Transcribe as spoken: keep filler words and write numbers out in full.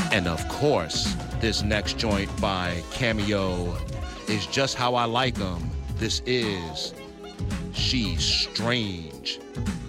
And of course, this next joint by Cameo is just how I like 'em. This is She's Strange.